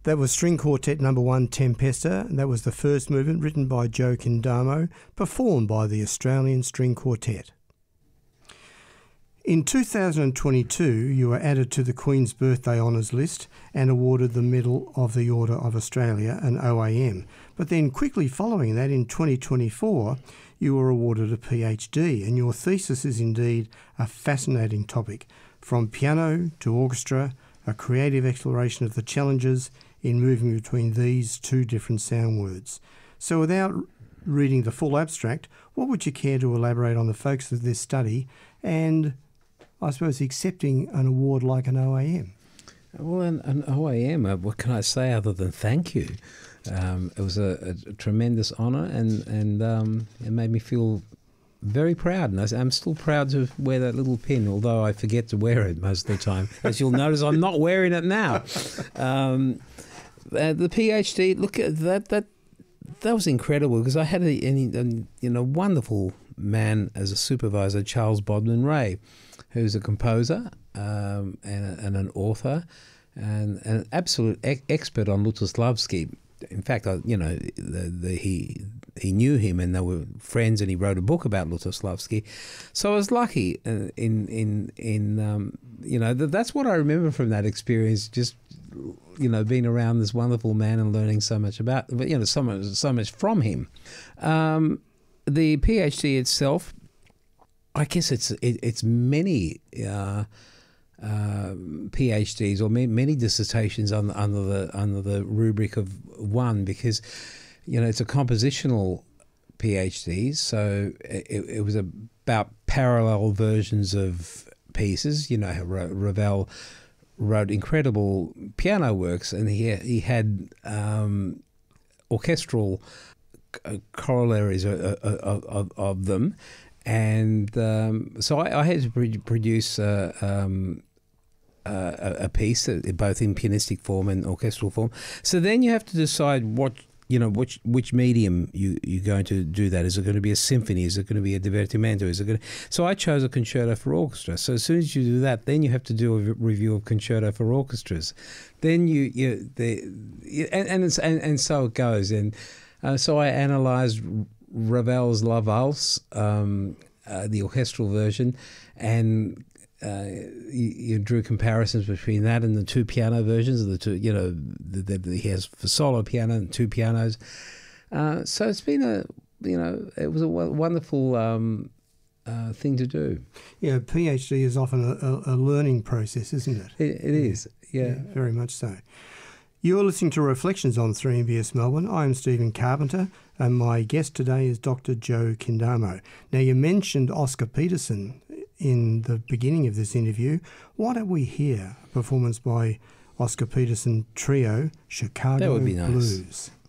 That was String Quartet No. 1 Tempesta. That was the first movement, written by Joe Kendamo, performed by the Australian String Quartet. In 2022, you were added to the Queen's Birthday Honours list and awarded the Medal of the Order of Australia, an OAM. But then quickly following that, in 2024, you were awarded a PhD, and your thesis is indeed a fascinating topic. From piano to orchestra, a creative exploration of the challenges in moving between these two different sound words. So without reading the full abstract, what would you care to elaborate on the focus of this study and, I suppose, accepting an award like an OAM? Well, an OAM, what can I say other than thank you? It was a tremendous honour, and it made me feel very proud. And I'm still proud to wear that little pin, although I forget to wear it most of the time. As you'll notice, I'm not wearing it now. The PhD, look at that was incredible, because I had a wonderful man as a supervisor, Charles Bodman Ray, who's a composer and an author and an absolute expert on Lutoslavsky. In fact, he knew him and they were friends, and he wrote a book about Lutoslavsky. So I was lucky that's what I remember from that experience. Just being around this wonderful man and learning so much about, so much from him. The PhD itself, I guess it's many PhDs or many dissertations under the rubric of one, because it's a compositional PhD, so it was about parallel versions of pieces. Ravel wrote incredible piano works, and he had orchestral corollaries of them, and so I had to produce a piece, both in pianistic form and orchestral form. So then you have to decide which medium you're going to do that. Is it going to be a symphony? Is it going to be a divertimento? So I chose a concerto for orchestra. So as soon as you do that, then you have to do a review of concerto for orchestras. Then and so it goes. And so I analysed Ravel's La Valse, the orchestral version, and you drew comparisons between that and the two piano versions of the two. He has for solo piano and two pianos. So it's been it was a wonderful thing to do. Yeah, PhD is often a learning process, isn't it? It is, yeah, very much so. You're listening to Reflections on 3MBS Melbourne. I'm Stephen Carpenter, and my guest today is Dr. Joe Kendamo. Now, you mentioned Oscar Peterson in the beginning of this interview. Why don't we hear a performance by Oscar Peterson Trio, Chicago That would be nice. Blues?